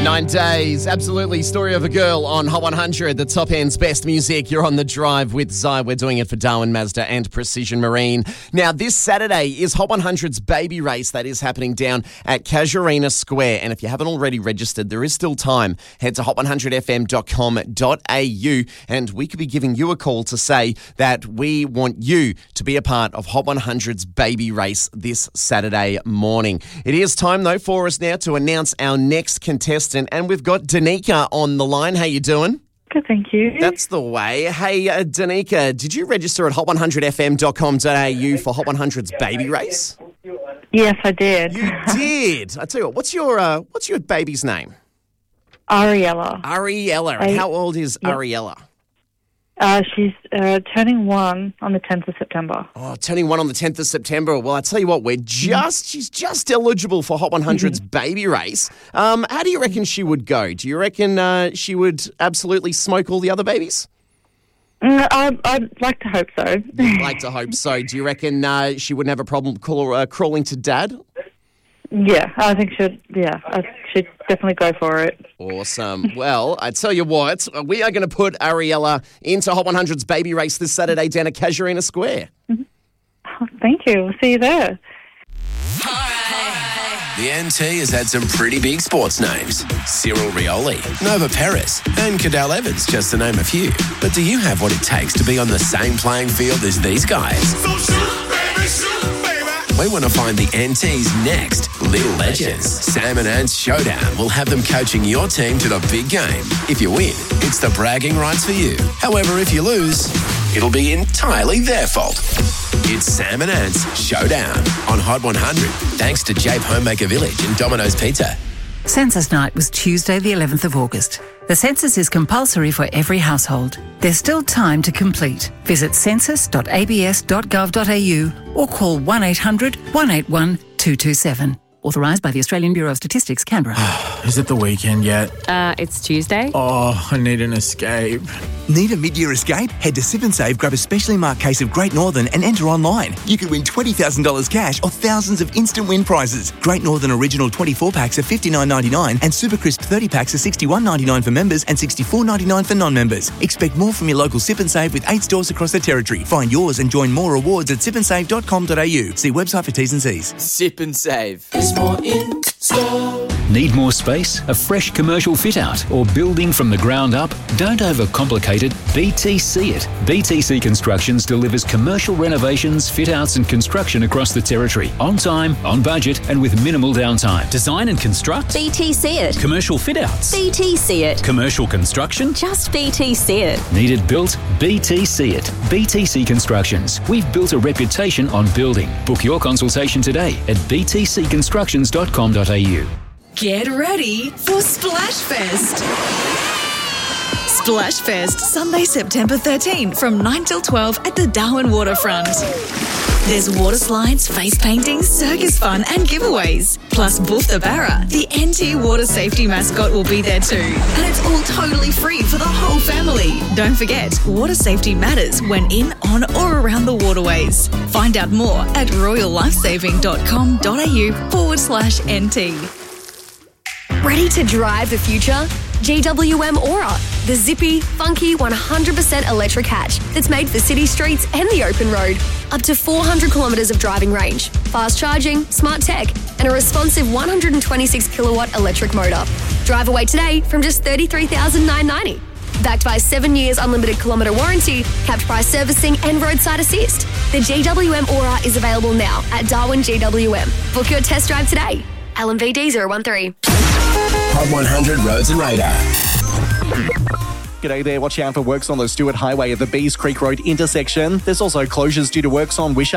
99 Days. Absolutely. Story of a girl on Hot 100, the top end's best music. You're on the drive with Zai. We're doing it for Darwin Mazda and Precision Marine. Now, this Saturday is Hot 100's baby race that is happening down at Casuarina Square. And if you haven't already registered, there is still time. Head to hot100fm.com.au and we could be giving you a call to say that we want you to be a part of Hot 100's baby race this Saturday morning. It is time, though, for us now to announce our next contestant, and we've got Danica on the line. How you doing? Good, thank you. That's the way. Hey, Danica, did you register at hot100fm.com.au for Hot 100's baby race? Yes, I did. You did. I tell you what, what's your baby's name? Ariella. Ariella. And how old is Ariella? She's turning 1 on the 10th of September. Oh, turning 1 on the 10th of September. Well, I tell you what, she's just eligible for Hot 100's baby race. How do you reckon she would go? Do you reckon she would absolutely smoke all the other babies? I'd like to hope so. You'd like to hope so. Do you reckon she wouldn't have a problem crawling to Dad? Yeah, I think she'd definitely go for it. Awesome. Well, I tell you what, we are going to put Ariella into Hot 100's baby race this Saturday down at Casuarina Square. Mm-hmm. Oh, thank you. We'll see you there. The NT has had some pretty big sports names. Cyril Rioli, Nova Perez, and Cadel Evans, just to name a few. But do you have what it takes to be on the same playing field as these guys? So shoot, baby, shoot, baby. We want to find the NT's next little legends. Sam and Ant's Showdown will have them coaching your team to the big game. If you win, it's the bragging rights for you. However, if you lose, it'll be entirely their fault. It's Sam and Ant's Showdown on Hot 100, thanks to Jape Homemaker Village and Domino's Pizza. Census night was Tuesday the 11th of August. The census is compulsory for every household. There's still time to complete. Visit census.abs.gov.au or call 1800 181 227. Authorised by the Australian Bureau of Statistics, Canberra. Is it the weekend yet? It's Tuesday. Oh, I need an escape. Need a mid-year escape? Head to Sip and Save, grab a specially marked case of Great Northern and enter online. You could win $20,000 cash or thousands of instant win prizes. Great Northern Original 24 packs are $59.99 and Super Crisp 30 packs are $61.99 for members and $64.99 for non-members. Expect more from your local Sip and Save with 8 stores across the territory. Find yours and join more rewards at sipandsave.com.au. See website for T's and C's. Sip and Save. More in store. Need more space, a fresh commercial fit-out, or building from the ground up? Don't overcomplicate it, BTC it. BTC Constructions delivers commercial renovations, fit-outs and construction across the territory. On time, on budget and with minimal downtime. Design and construct? BTC it. Commercial fit-outs? BTC it. Commercial construction? Just BTC it. Need it built? BTC it. BTC Constructions. We've built a reputation on building. Book your consultation today at btcconstructions.com.au. Get ready for Splash Fest. Splash Fest, Sunday, September 13 from 9 till 12 at the Darwin Waterfront. There's water slides, face painting, circus fun and giveaways. Plus, Boof the Barra, the NT water safety mascot, will be there too. And it's all totally free for the whole family. Don't forget, water safety matters when in, on or around the waterways. Find out more at royallifesaving.com.au/NT. Ready to drive the future? GWM Aura, the zippy, funky, 100% electric hatch that's made for city streets and the open road. Up to 400 kilometres of driving range, fast charging, smart tech, and a responsive 126 kilowatt electric motor. Drive away today from just $33,990. Backed by 7 years unlimited kilometre warranty, capped price servicing and roadside assist. The GWM Aura is available now at Darwin GWM. Book your test drive today. LMVD 013. Hot 100 Roads and Radar. G'day there. Watch out for works on the Stewart Highway at the Bees Creek Road intersection. There's also closures due to works on Wisher